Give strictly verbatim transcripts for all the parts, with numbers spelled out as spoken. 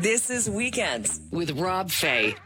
This is Weekends with Rob Fay.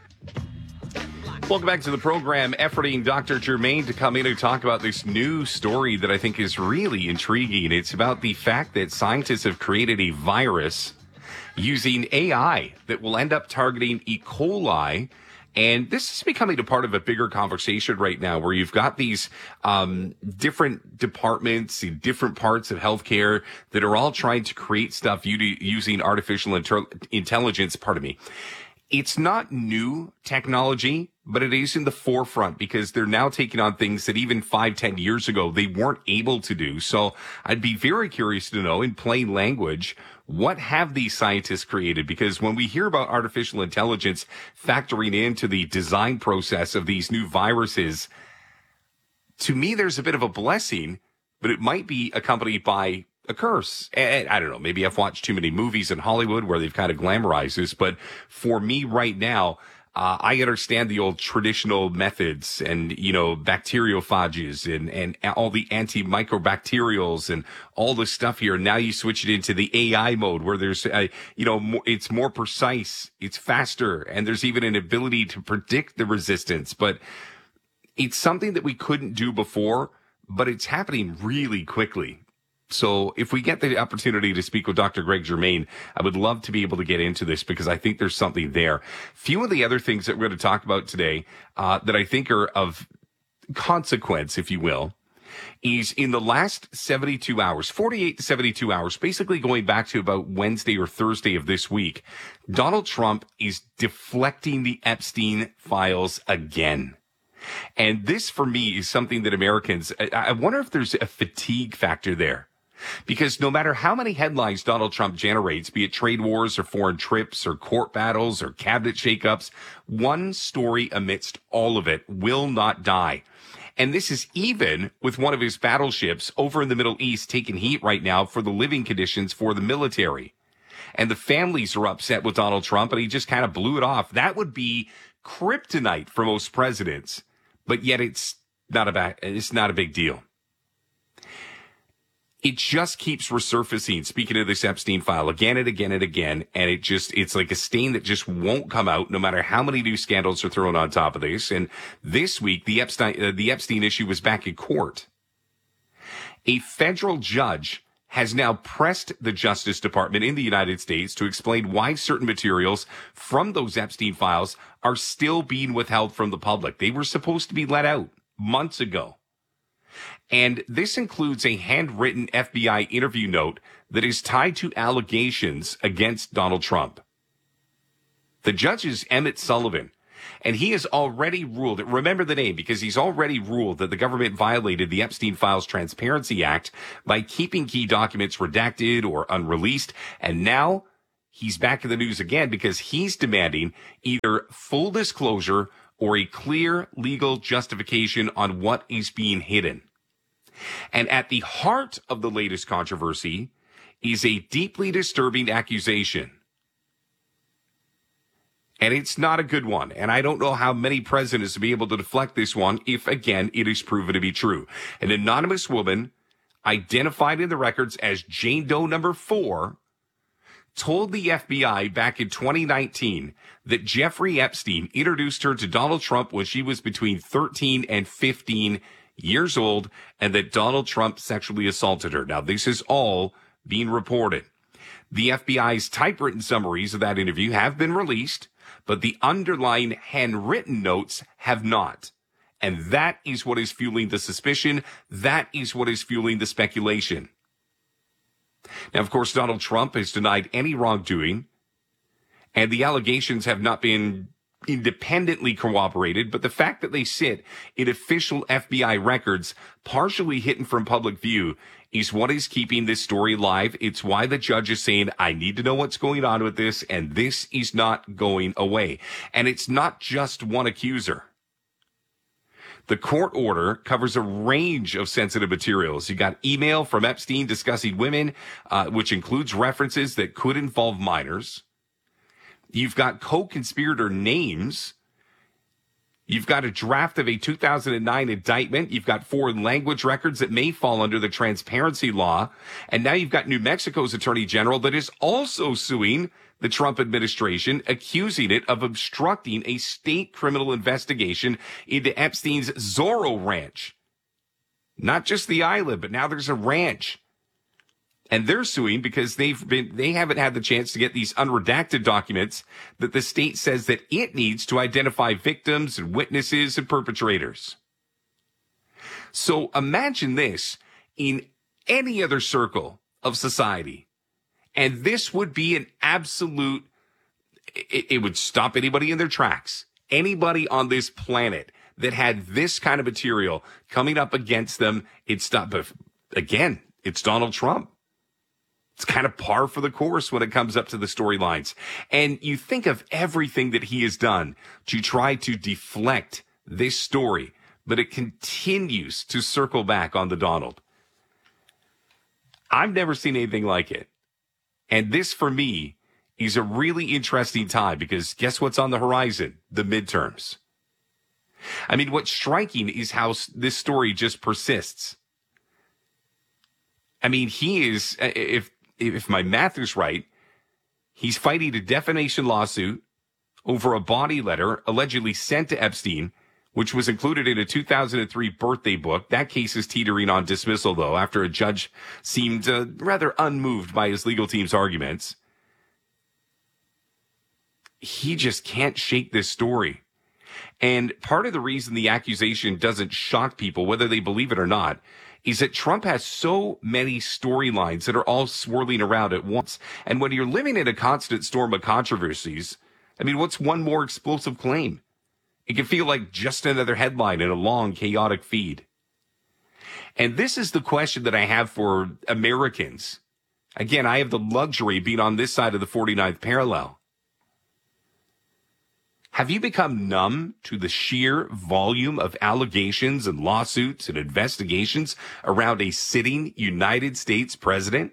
Welcome back to the program. Efforting Doctor Germain to come in and talk about this new story that I think is really intriguing. It's about the fact that scientists have created a virus using A I that will end up targeting E. coli. And this is becoming a part of a bigger conversation right now where you've got these um, different departments in different parts of healthcare that are all trying to create stuff using artificial inter- intelligence. Pardon me. It's not new technology, but it is in the forefront because they're now taking on things that even five, ten years ago, they weren't able to do. So I'd be very curious to know in plain language, what have these scientists created? Because when we hear about artificial intelligence factoring into the design process of these new viruses, to me, there's a bit of a blessing, but it might be accompanied by a curse. And I don't know, maybe I've watched too many movies in Hollywood where they've kind of glamorized this, but for me right now, uh, I understand the old traditional methods and, you know, bacteriophages and, and all the antimicrobacterials and all the stuff here. Now you switch it into the A I mode where there's, uh, you know, more, it's more precise, it's faster, and there's even an ability to predict the resistance. But it's something that we couldn't do before, but it's happening really quickly. So if we get the opportunity to speak with Doctor Greg Germain, I would love to be able to get into this because I think there's something there. Few of the other things that we're going to talk about today uh, that I think are of consequence, if you will, is in the last seventy-two hours, forty-eight to seventy-two hours, basically going back to about Wednesday or Thursday of this week, Donald Trump is deflecting the Epstein files again. And this, for me, is something that Americans, I, I wonder if there's a fatigue factor there. Because no matter how many headlines Donald Trump generates, be it trade wars or foreign trips or court battles or cabinet shakeups, one story amidst all of it will not die. And this is even with one of his battleships over in the Middle East taking heat right now for the living conditions for the military. And the families are upset with Donald Trump, and he just kind of blew it off. That would be kryptonite for most presidents. But yet it's not a ba- it's not a big deal. It just keeps resurfacing, speaking of this Epstein file, again and again and again, and it just, it's like a stain that just won't come out no matter how many new scandals are thrown on top of this. And this week, the Epstein, uh, the Epstein issue was back in court. A federal judge has now pressed the Justice Department in the United States to explain why certain materials from those Epstein files are still being withheld from the public. They were supposed to be let out months ago. And this includes a handwritten F B I interview note that is tied to allegations against Donald Trump. The judge is Emmett Sullivan, and he has already ruled, remember the name, because he's already ruled that the government violated the Epstein Files Transparency Act by keeping key documents redacted or unreleased. And now he's back in the news again because he's demanding either full disclosure or a clear legal justification on what is being hidden. And at the heart of the latest controversy is a deeply disturbing accusation. And it's not a good one. And I don't know how many presidents will be able to deflect this one if, again, it is proven to be true. An anonymous woman identified in the records as Jane Doe number four told the F B I back in twenty nineteen that Jeffrey Epstein introduced her to Donald Trump when she was between thirteen and fifteen years old, and that Donald Trump sexually assaulted her. Now, this is all being reported. The F B I's typewritten summaries of that interview have been released, but the underlying handwritten notes have not. And that is what is fueling the suspicion. That is what is fueling the speculation. Now, of course, Donald Trump has denied any wrongdoing, and the allegations have not been independently corroborated, but the fact that they sit in official F B I records, partially hidden from public view, is what is keeping this story alive. It's why the judge is saying, I need to know what's going on with this, and this is not going away. And it's not just one accuser. The court order covers a range of sensitive materials. You got email from Epstein discussing women, uh, which includes references that could involve minors. You've got co-conspirator names. You've got a draft of a two thousand nine indictment. You've got foreign language records that may fall under the transparency law. And now you've got New Mexico's attorney general that is also suing the Trump administration, accusing it of obstructing a state criminal investigation into Epstein's Zorro Ranch. Not just the island, but now there's a ranch. And they're suing because they've been, they haven't had the chance to get these unredacted documents that the state says that it needs to identify victims and witnesses and perpetrators. So imagine this in any other circle of society. And this would be an absolute, it, it would stop anybody in their tracks. Anybody on this planet that had this kind of material coming up against them, it'd stop. But again, it's Donald Trump. It's kind of par for the course when it comes up to the storylines. And you think of everything that he has done to try to deflect this story, but it continues to circle back on the Donald. I've never seen anything like it. And this, for me, is a really interesting time because guess what's on the horizon? The midterms. I mean, what's striking is how this story just persists. I mean, he is, if if my math is right, he's fighting a defamation lawsuit over a body letter allegedly sent to Epstein, which was included in a two thousand three birthday book. That case is teetering on dismissal, though, after a judge seemed uh, rather unmoved by his legal team's arguments. He just can't shake this story. And part of the reason the accusation doesn't shock people, whether they believe it or not, is that Trump has so many storylines that are all swirling around at once. And when you're living in a constant storm of controversies, I mean, what's one more explosive claim? It can feel like just another headline in a long, chaotic feed. And this is the question that I have for Americans. Again, I have the luxury of being on this side of the forty-ninth parallel. Have you become numb to the sheer volume of allegations and lawsuits and investigations around a sitting United States president?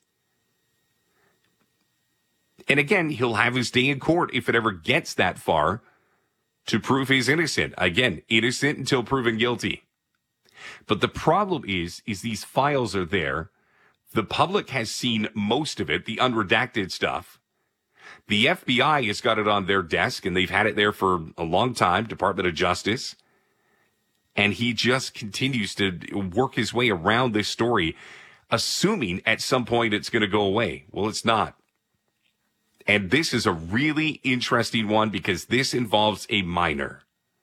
And again, he'll have his day in court if it ever gets that far to prove he's innocent. Again, innocent until proven guilty. But the problem is, is these files are there. The public has seen most of it, the unredacted stuff. The F B I has got it on their desk, and they've had it there for a long time, Department of Justice. And he just continues to work his way around this story, assuming at some point it's going to go away. Well, it's not. And this is a really interesting one because this involves a minor.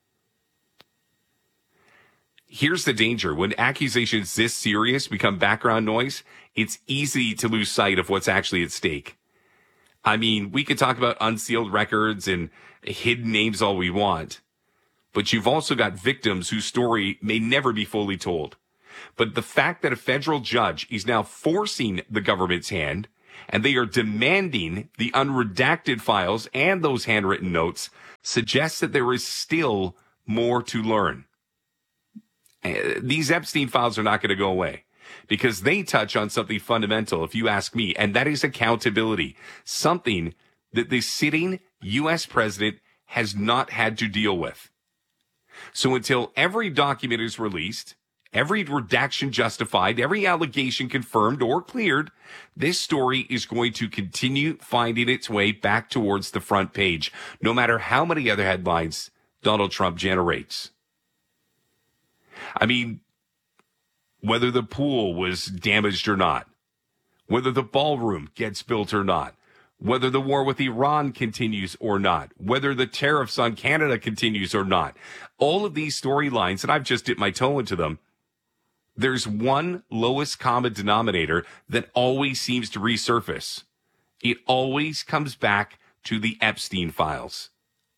Here's the danger. When accusations this serious become background noise, it's easy to lose sight of what's actually at stake. I mean, we could talk about unsealed records and hidden names all we want, but you've also got victims whose story may never be fully told. But the fact that a federal judge is now forcing the government's hand and they are demanding the unredacted files and those handwritten notes suggests that there is still more to learn. These Epstein files are not going to go away, because they touch on something fundamental, if you ask me, and that is accountability, something that the sitting U S president has not had to deal with. So until every document is released, every redaction justified, every allegation confirmed or cleared, this story is going to continue finding its way back towards the front page, no matter how many other headlines Donald Trump generates. I mean, whether the pool was damaged or not, whether the ballroom gets built or not, whether the war with Iran continues or not, whether the tariffs on Canada continues or not, all of these storylines, and I've just dipped my toe into them, there's one lowest common denominator that always seems to resurface. It always comes back to the Epstein files.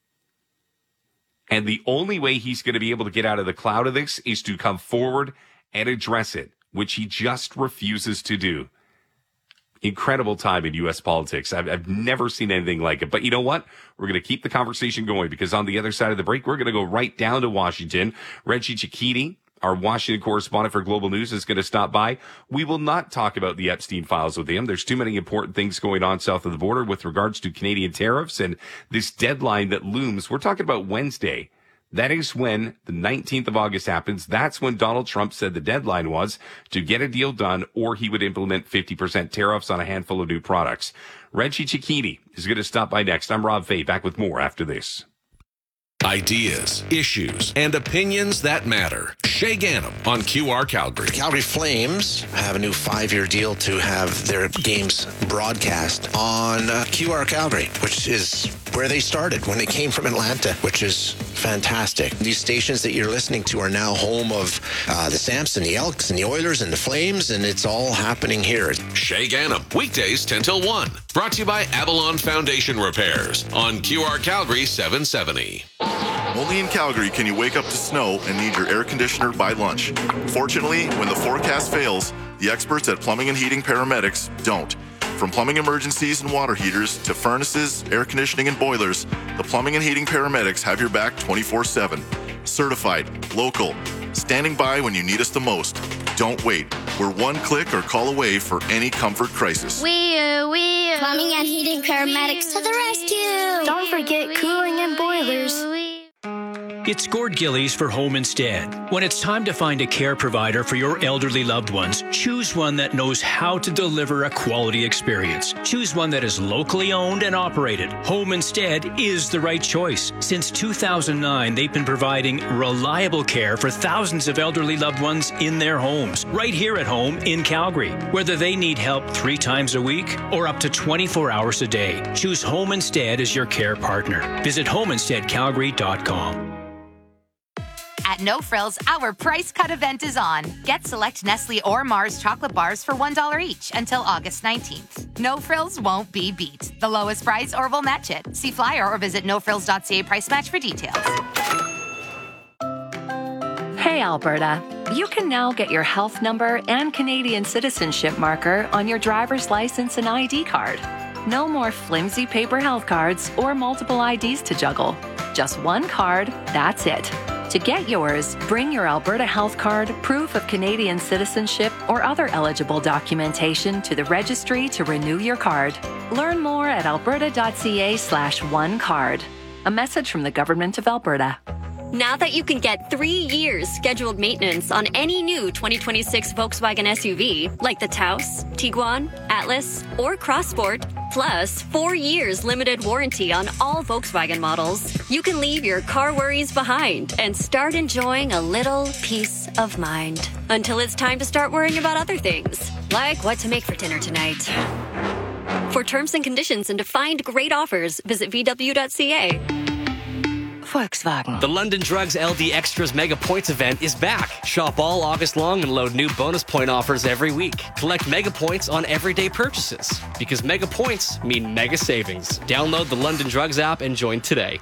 And the only way he's going to be able to get out of the cloud of this is to come forward and address it, which he just refuses to do. Incredible time in U S politics. I've, I've never seen anything like it. But you know what? We're going to keep the conversation going, because on the other side of the break, we're going to go right down to Washington. Reggie Cicchini, our Washington correspondent for Global News, is going to stop by. We will not talk about the Epstein files with him. There's too many important things going on south of the border with regards to Canadian tariffs and this deadline that looms. We're talking about Wednesday, That is when the nineteenth of August happens. That's when Donald Trump said the deadline was to get a deal done or he would implement fifty percent tariffs on a handful of new products. Reggie Cicchini is going to stop by next. I'm Rob Fay, back with more after this. Ideas, issues, and opinions that matter. Shay Ganem on Q R Calgary. The Calgary Flames have a new five-year deal to have their games broadcast on uh, Q R Calgary, which is where they started when they came from Atlanta, which is fantastic. These stations that you're listening to are now home of uh, the Samps and the Elks and the Oilers and the Flames, and it's all happening here. Shay Ganem, weekdays ten till one. Brought to you by Avalon Foundation Repairs on Q R Calgary seven seventy. Only in Calgary can you wake up to snow and need your air conditioner by lunch. Fortunately, when the forecast fails, the experts at Plumbing and Heating Paramedics don't. From plumbing emergencies and water heaters to furnaces, air conditioning, and boilers, the Plumbing and Heating Paramedics have your back twenty-four seven. Certified, local, standing by when you need us the most. Don't wait. We're one click or call away for any comfort crisis. We, uh, we, uh, Plumbing and Heating Paramedics to the rescue. Don't forget cooling and boilers. It's Gord Gillies for Home Instead. When it's time to find a care provider for your elderly loved ones, choose one that knows how to deliver a quality experience. Choose one that is locally owned and operated. Home Instead is the right choice. Since two thousand nine, they've been providing reliable care for thousands of elderly loved ones in their homes, right here at home in Calgary. Whether they need help three times a week or up to twenty-four hours a day, choose Home Instead as your care partner. Visit home instead calgary dot com. At No Frills, our price cut event is on. Get select Nestle or Mars chocolate bars for one dollar each until August nineteenth. No Frills won't be beat. The lowest price or we'll match it. See flyer or visit no frills dot c a price match for details. Hey, Alberta. You can now get your health number and Canadian citizenship marker on your driver's license and I D card. No more flimsy paper health cards or multiple I Ds to juggle. Just one card, that's it. To get yours, bring your Alberta Health Card, proof of Canadian citizenship, or other eligible documentation to the registry to renew your card. Learn more at alberta dot c a slash one card. A message from the Government of Alberta. Now that you can get three years scheduled maintenance on any new twenty twenty-six Volkswagen S U V, like the Taos, Tiguan, Atlas, or Crossport, plus four years limited warranty on all Volkswagen models, you can leave your car worries behind and start enjoying a little peace of mind. Until it's time to start worrying about other things, like what to make for dinner tonight. For terms and conditions and to find great offers, visit v w dot c a. Volkswagen. The London Drugs L D Extras Mega Points event is back. Shop all August long and load new bonus point offers every week. Collect Mega Points on everyday purchases, because Mega Points mean mega savings. Download the London Drugs app and join today.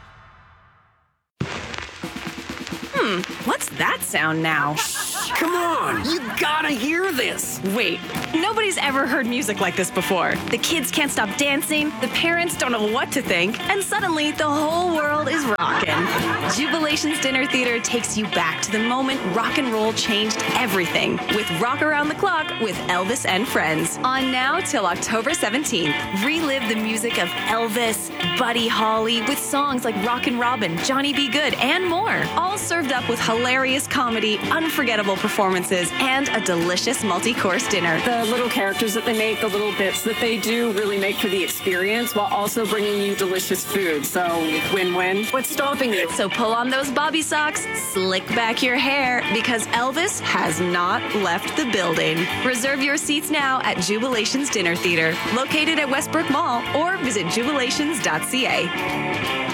Hmm, what's that sound now? Come on, you gotta hear this. Wait, nobody's ever heard music like this before. The kids can't stop dancing, the parents don't know what to think, and suddenly the whole world is rocking. Jubilation's Dinner Theater takes you back to the moment rock and roll changed everything with Rock Around the Clock with Elvis and Friends. On now till October seventeenth. Relive the music of Elvis, Buddy Holly with songs like Rockin' Robin, Johnny B. Good, and more. All served up with hilarious comedy, unforgettable performances, and a delicious multi-course dinner. The little characters that they make, the little bits that they do really make for the experience while also bringing you delicious food. So win-win. What's stopping you? So pull on those bobby socks, slick back your hair, because Elvis has not left the building. Reserve your seats now at Jubilation's Dinner Theater, located at Westbrook Mall, or visit jubilations dot c a.